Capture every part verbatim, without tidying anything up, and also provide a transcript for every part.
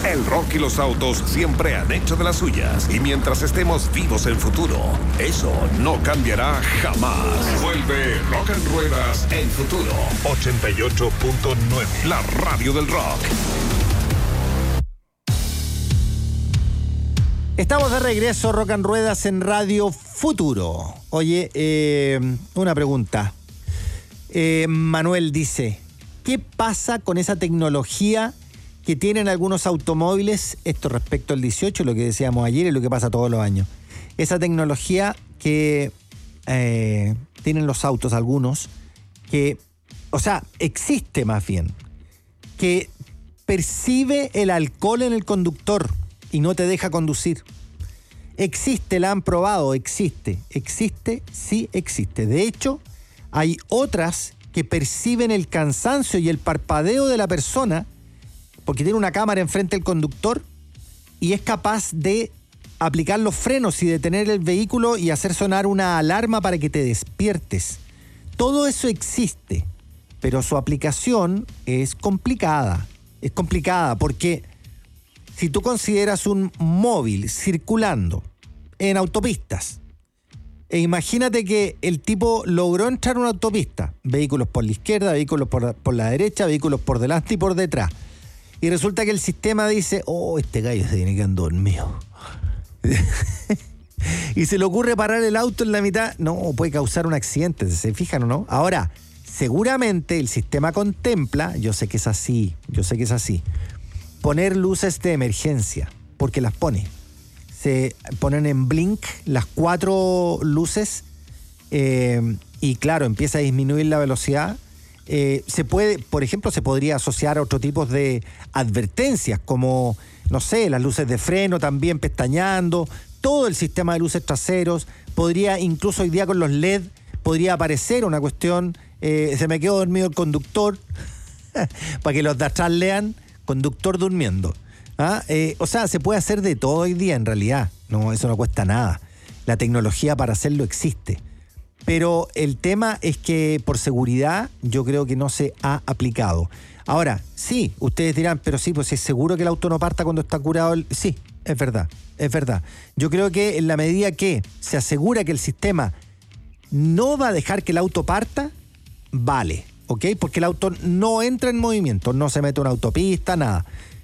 El rock y los autos siempre han hecho de las suyas. Y mientras estemos vivos en futuro, eso no cambiará jamás. Vuelve Rock en Ruedas en Futuro. ochenta y ocho punto nueve. La radio del rock. Estamos de regreso, Rock en Ruedas en Radio Futuro. Oye, eh, una pregunta. Eh, Manuel dice, ¿qué pasa con esa tecnología que tienen algunos automóviles? Esto respecto al dieciocho, lo que decíamos ayer y lo que pasa todos los años. Esa tecnología que eh, tienen los autos, algunos, que, o sea, existe más bien, que percibe el alcohol en el conductor y no te deja conducir. Existe, la han probado, existe, existe, sí existe. De hecho, hay otras que perciben el cansancio y el parpadeo de la persona porque tiene una cámara enfrente del conductor y es capaz de aplicar los frenos y detener el vehículo y hacer sonar una alarma para que te despiertes. Todo eso existe, pero su aplicación es complicada. Es complicada porque si tú consideras un móvil circulando en autopistas, e imagínate que el tipo logró entrar a una autopista, vehículos por la izquierda, vehículos por, por la derecha, vehículos por delante y por detrás, y resulta que el sistema dice, oh, este gallo se tiene que andar dormido. Y se le ocurre parar el auto en la mitad, no, puede causar un accidente, ¿se fijan o no? Ahora, seguramente el sistema contempla, yo sé que es así, yo sé que es así, poner luces de emergencia, porque las pone. Se ponen en blink las cuatro luces eh, y claro, empieza a disminuir la velocidad. Eh, se puede, por ejemplo, se podría asociar a otro tipo de advertencias, como, no sé, las luces de freno también pestañeando, todo el sistema de luces traseros. Podría, incluso hoy día con los L E D, podría aparecer una cuestión, eh, se me quedó dormido el conductor, para que los de atrás lean, conductor durmiendo. ¿Ah? Eh, o sea, se puede hacer de todo hoy día en realidad. No, eso no cuesta nada. La tecnología para hacerlo existe. Pero el tema es que por seguridad yo creo que no se ha aplicado. Ahora, sí, ustedes dirán, pero sí, pues es seguro que el auto no parta cuando está curado. El... Sí, es verdad, es verdad. Yo creo que en la medida que se asegura que el sistema no va a dejar que el auto parta, vale, ¿ok? Porque el auto no entra en movimiento, no se mete en una autopista, nada.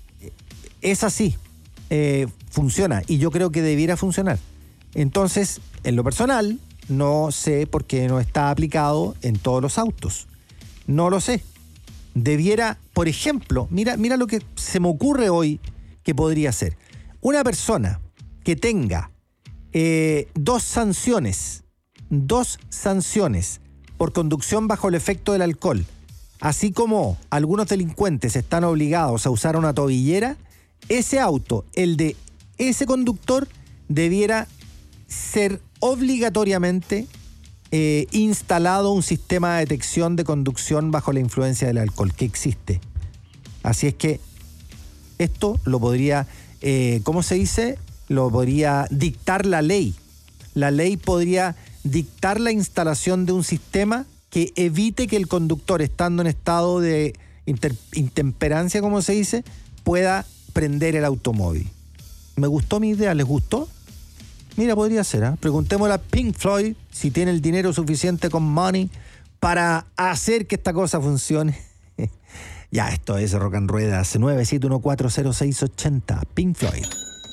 Es así, eh, funciona y yo creo que debiera funcionar. Entonces, en lo personal, no sé por qué no está aplicado en todos los autos. No lo sé. Debiera, por ejemplo, mira, mira lo que se me ocurre hoy que podría ser. Una persona que tenga eh, dos sanciones, dos sanciones por conducción bajo el efecto del alcohol, así como algunos delincuentes están obligados a usar una tobillera, ese auto, el de ese conductor, debiera ser obligatoriamente eh, instalado un sistema de detección de conducción bajo la influencia del alcohol, que existe. Así es que esto lo podría, eh, ¿cómo se dice? Lo podría dictar la ley. La ley podría dictar la instalación de un sistema que evite que el conductor, estando en estado de inter- intemperancia, como se dice, pueda prender el automóvil. Me gustó mi idea, ¿les gustó? Mira, podría ser, ¿eh? Preguntémosle a Pink Floyd si tiene el dinero suficiente con Money para hacer que esta cosa funcione. Ya, esto es Rock en Ruedas, nueve siete uno cuatro cero seis ocho cero, Pink Floyd.